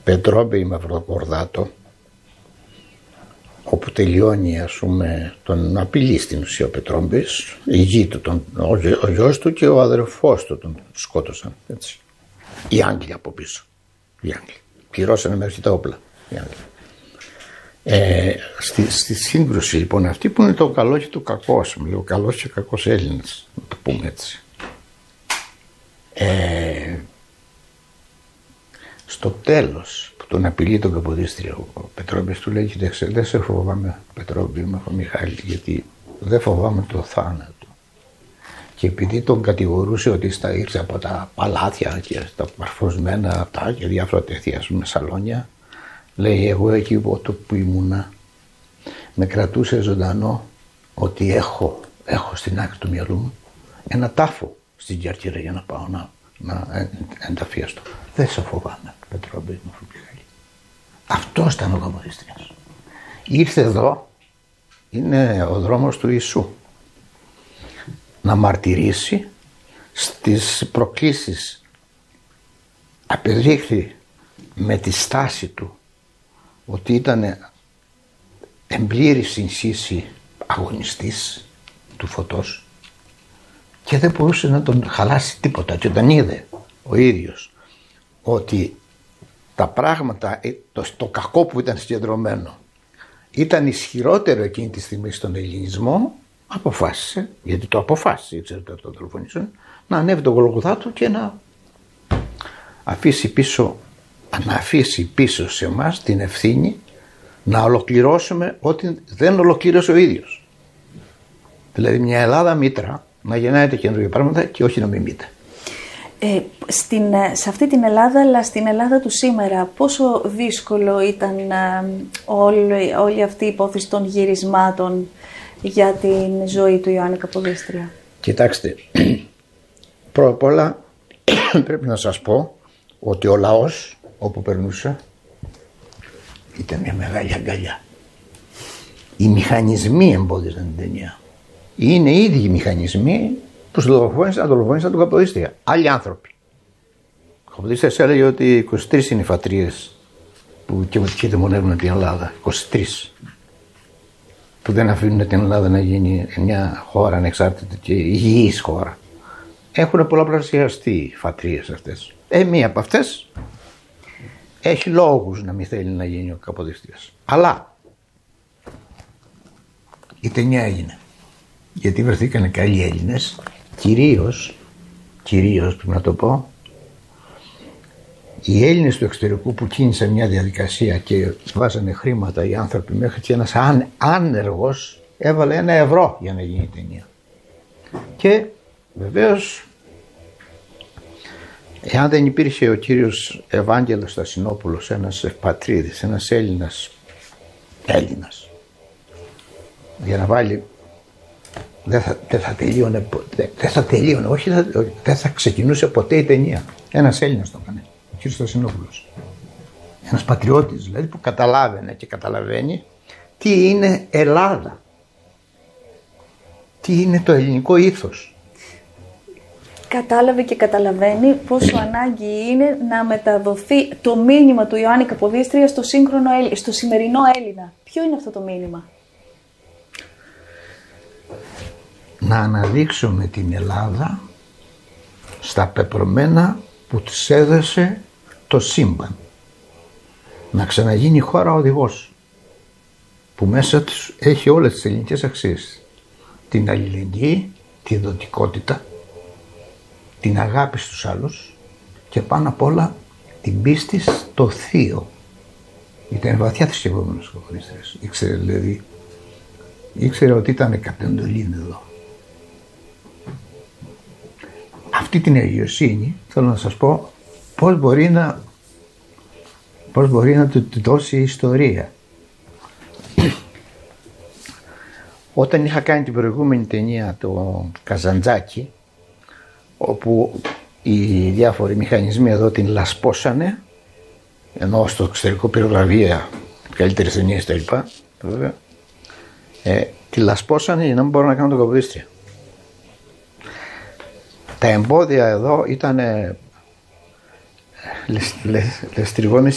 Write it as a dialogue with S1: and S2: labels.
S1: Πετρόμπι Μαυροκορδάτο, όπου τελειώνει, ας πούμε, τον απειλεί στην ουσία ο Πετρόμπης, η γη του, ο γιος του και ο αδερφός του τον σκότωσαν, έτσι. Οι Άγγλοι από πίσω, οι Άγγλοι. Πληρώσανε μέχρι τα όπλα, οι Άγγλοι. Στη σύγκρουση λοιπόν αυτή που είναι το καλό και το κακό, ο καλός και ο κακός Έλληνας, να το πούμε έτσι. Στο τέλος που τον απειλεί τον Καποδίστριο, ο Πετρόμπης του λέει: δεν σε φοβάμαι, Πετρόμπη Μιχάλη, γιατί δεν φοβάμαι το θάνατο. Και επειδή τον κατηγορούσε ότι ήρθε από τα παλάτια και τα παρφωσμένα αυτά και διάφορα τέτοια σαλόνια, λέει: εγώ εκεί που ήμουνα με κρατούσε ζωντανό ότι έχω στην άκρη του μυαλού μου ένα τάφο στην Κέρκυρα για να πάω να ενταφιαστώ. Δεν σε φοβάμαι, Πετρόμπη Μιχάλη. Αυτός ήταν ο Καποδίστριας. Ήρθε εδώ, είναι ο δρόμος του Ιησού, να μαρτυρήσει στις προκλήσεις. Απεδείχθη με τη στάση του ότι ήταν εμπλήρης συνσύση αγωνιστής του φωτός και δεν μπορούσε να τον χαλάσει τίποτα. Και όταν είδε ο ίδιος ότι τα πράγματα, το κακό που ήταν συγκεντρωμένο ήταν ισχυρότερο εκείνη τη στιγμή στον ελληνισμό, αποφάσισε, γιατί το αποφάσισε, ξέρετε, το δολοφονήσουν, να ανέβει το Γολγοθά του και να αφήσει πίσω σε εμάς την ευθύνη να ολοκληρώσουμε ό,τι δεν ολοκλήρωσε ο ίδιος. Δηλαδή μια Ελλάδα μήτρα να γεννάεται καινούργια πράγματα και όχι να μιμείται. Σε αυτή την Ελλάδα, αλλά στην Ελλάδα του σήμερα, πόσο δύσκολο ήταν όλη αυτή η υπόθεση των γυρισμάτων για την ζωή του Ιωάννη Καποδίστρια? Κοιτάξτε, πρώτα απ' όλα πρέπει να σας πω ότι ο λαός όπου περνούσε ήταν μια μεγάλη αγκαλιά. Οι μηχανισμοί εμπόδιζαν την ταινία. Είναι οι ίδιοι μηχανισμοί που δολοφόνησαν τον Καποδίστρια. Άλλοι άνθρωποι. Ο Καποδίστριας έλεγε ότι 23 είναι οι φατρίες που και δαιμονεύουν την Ελλάδα. 23. Που δεν αφήνουν την Ελλάδα να γίνει μια χώρα ανεξάρτητη και υγιής χώρα. Έχουν πολλαπλασιαστεί οι φατρίες αυτές. Μία από αυτές έχει λόγους να μην θέλει να γίνει ο Καποδίστριας. Αλλά η ταινία έγινε. Γιατί βρεθήκανε καλοί Έλληνες, κυρίως πρέπει να το πω, οι Έλληνες του εξωτερικού που κίνησαν μια διαδικασία και βάζανε χρήματα οι άνθρωποι, μέχρι και ένας άνεργος έβαλε €1 για να γίνει η ταινία. Και βεβαίως, εάν δεν υπήρχε ο κύριος Ευάγγελος Στασινόπουλος, ένας ευπατρίδης, ένας Έλληνας, για να βάλει, δεν θα τελείωνε, δεν θα ξεκινούσε ποτέ η ταινία. Ένας Έλληνας το έκανε, ο κύριος Στασινόπουλος. Ένας πατριώτης δηλαδή που καταλάβαινε και καταλαβαίνει τι είναι Ελλάδα, τι είναι το ελληνικό ήθος. Κατάλαβε και καταλαβαίνει πόσο ανάγκη είναι να μεταδοθεί το μήνυμα του Ιωάννη Καποδίστρια στο σημερινό Έλληνα. Ποιο είναι αυτό το μήνυμα? Να αναδείξουμε την Ελλάδα στα πεπρωμένα που της έδωσε το σύμπαν. Να ξαναγίνει η χώρα οδηγός που μέσα της έχει όλες τις ελληνικές αξίες. Την αλληλεγγύη, τη δοτικότητα, την αγάπη στους άλλους και πάνω απ' όλα την πίστη στο θείο. Ήταν βαθιά θρησκευόμενος ο Καποδίστριας. Ήξερε ότι ήταν κατεντολήν εδώ. Αυτή την αγιοσύνη θέλω να σας πω πώς μπορεί να του δώσει η ιστορία. Όταν είχα κάνει την προηγούμενη ταινία, το Καζαντζάκι, όπου οι διάφοροι μηχανισμοί εδώ την λασπώσανε, ενώ στο εξωτερικό πήρε βραβεία, καλύτερες ταινίες τα λοιπά, βέβαια, τη λασπώσανε για να μην μπορώ να κάνω τον Καποδίστρια. Τα εμπόδια εδώ ήταν λεστριβώνες